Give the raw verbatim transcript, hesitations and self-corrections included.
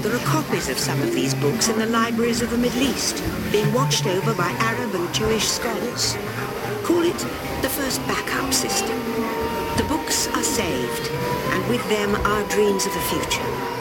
There are copies of some of these books in the libraries of the Middle East, being watched over by Arab and Jewish scholars. Call it the first backup system. The books are saved, and with them our dreams of the future.